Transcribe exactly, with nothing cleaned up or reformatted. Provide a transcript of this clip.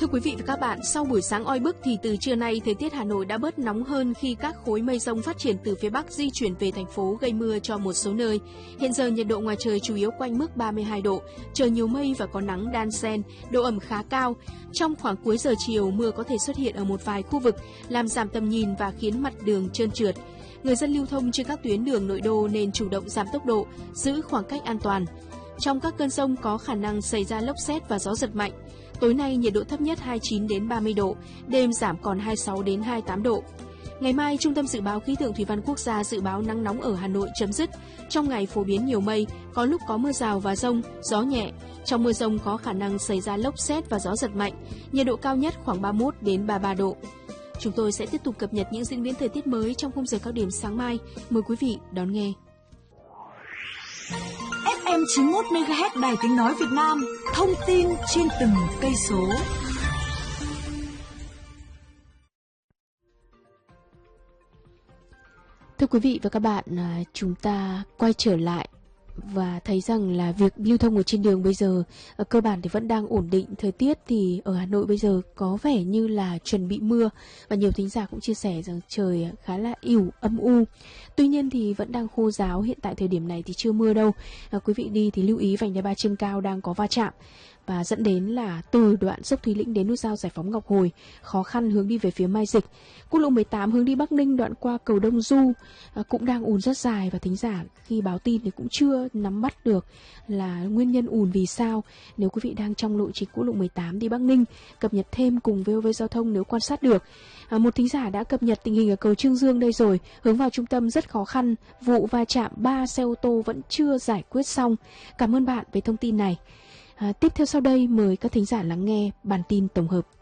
Thưa quý vị và các bạn, sau buổi sáng oi bức thì từ trưa nay thời tiết Hà Nội đã bớt nóng hơn khi các khối mây rông phát triển từ phía Bắc di chuyển về thành phố gây mưa cho một số nơi. Hiện giờ nhiệt độ ngoài trời chủ yếu quanh mức ba mươi hai độ, trời nhiều mây và có nắng đan xen, độ ẩm khá cao. Trong khoảng cuối giờ chiều, mưa có thể xuất hiện ở một vài khu vực, làm giảm tầm nhìn và khiến mặt đường trơn trượt. Người dân lưu thông trên các tuyến đường nội đô nên chủ động giảm tốc độ, giữ khoảng cách an toàn. Trong các cơn dông có khả năng xảy ra lốc sét và gió giật mạnh. Tối nay nhiệt độ thấp nhất hai mươi chín đến ba mươi độ, đêm giảm còn hai mươi sáu đến hai mươi tám độ. Ngày mai, Trung tâm Dự báo Khí tượng Thủy văn Quốc gia dự báo nắng nóng ở Hà Nội chấm dứt. Trong ngày phổ biến nhiều mây, có lúc có mưa rào và dông, gió nhẹ. Trong mưa dông có khả năng xảy ra lốc sét và gió giật mạnh. Nhiệt độ cao nhất khoảng ba mươi mốt đến ba mươi ba độ. Chúng tôi sẽ tiếp tục cập nhật những diễn biến thời tiết mới trong khung giờ cao điểm sáng mai. Mời quý vị đón nghe. ép em chín mươi mốt mê ga héc Đài Tiếng Nói Việt Nam, thông tin trên từng cây số. Thưa quý vị và các bạn, chúng ta quay trở lại và thấy rằng là việc lưu thông ở trên đường bây giờ ở cơ bản thì vẫn đang ổn định. Thời tiết thì ở Hà Nội bây giờ có vẻ như là chuẩn bị mưa, và nhiều thính giả cũng chia sẻ rằng trời khá là ỉu, âm u. Tuy nhiên thì vẫn đang khô ráo, hiện tại thời điểm này thì chưa mưa đâu. À, quý vị đi thì lưu ý vành đai ba trên cao đang có va chạm, và dẫn đến là từ đoạn dốc Thùy Lĩnh đến nút giao Giải Phóng Ngọc Hồi khó khăn hướng đi về phía Mai Dịch. Quốc lộ mười tám hướng đi Bắc Ninh đoạn qua cầu Đông Du à, cũng đang ùn rất dài, và thính giả khi báo tin thì cũng chưa nắm bắt được là nguyên nhân ùn vì sao. Nếu quý vị đang trong lộ trình quốc lộ mười tám đi Bắc Ninh, cập nhật thêm cùng vê o vê Giao thông nếu quan sát được. À, một thính giả đã cập nhật tình hình ở cầu Trương Dương đây rồi, hướng vào trung tâm rất khó khăn, vụ va chạm ba xe ô tô vẫn chưa giải quyết xong. Cảm ơn bạn về thông tin này. À, tiếp theo sau đây mời các thính giả lắng nghe bản tin tổng hợp.